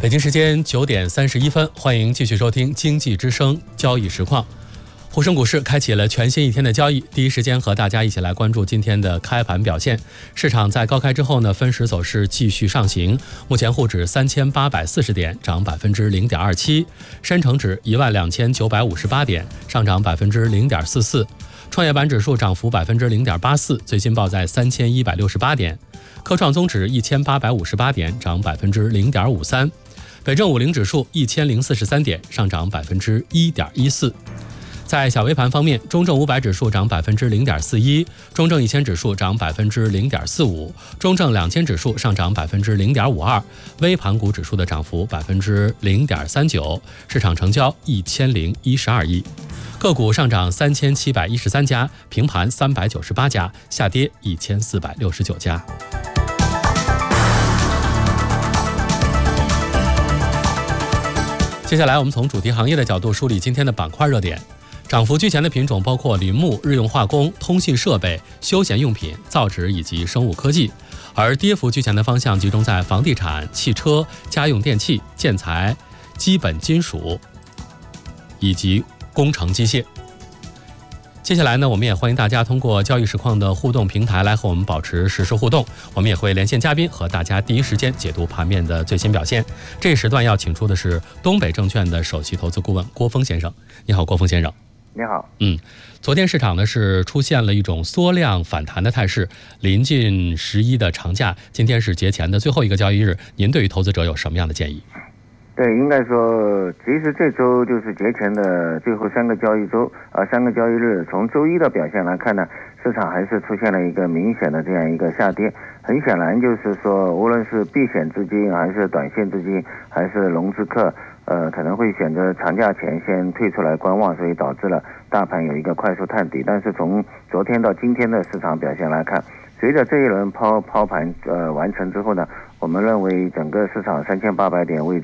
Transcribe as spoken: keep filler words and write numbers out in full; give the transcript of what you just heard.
北京时间九点三十一分，欢迎继续收听经济之声交易实况。沪深股市开启了全新一天的交易，第一时间和大家一起来关注今天的开盘表现。市场在高开之后呢，分时走势继续上行。目前沪指三千八百四十点，涨百分之零点二七；深成指一万两千九百五十八点，上涨百分之零点四四；创业板指数涨幅百分之零点八四，最新报在三千一百六十八点；科创综指一千八百五十八点，涨百分之零点五三；北证五零指数一千零四十三点，上涨百分之一点一四。在小微盘方面，中证五百指数涨百分之零点四一，中证一千指数涨百分之零点四五，中证两千指数上涨百分之零点五二，微盘股指数的涨幅百分之零点三九，市场成交一千零一十二亿。个股上涨三千七百一十三家，平盘三百九十八家，下跌一千四百六十九家。接下来我们从主题行业的角度梳理今天的板块热点。涨幅居前的品种包括林木、日用化工、通信设备、休闲用品、造纸以及生物科技，而跌幅居前的方向集中在房地产、汽车、家用电器、建材、基本金属以及工程机械。接下来呢，我们也欢迎大家通过交易实况的互动平台来和我们保持实时互动，我们也会连线嘉宾和大家第一时间解读盘面的最新表现。这一时段要请出的是东北证券的首席投资顾问郭峰先生。你好，郭峰先生。 你好。 嗯，昨天市场呢是出现了一种缩量反弹的态势，临近十一的长假，今天是节前的最后一个交易日，您对于投资者有什么样的建议？ 对，应该说，其实这周就是节前的最后三个交易周，呃，三个交易日，从周一的表现来看呢，市场还是出现了一个明显的这样一个下跌。很显然，就是说，无论是避险资金，还是短线资金，还是融资客，呃，可能会选择长假前先退出来观望，所以导致了大盘有一个快速探底。但是从昨天到今天的市场表现来看，随着这一轮抛抛盘呃完成之后呢，我们认为整个市场三千八百点位置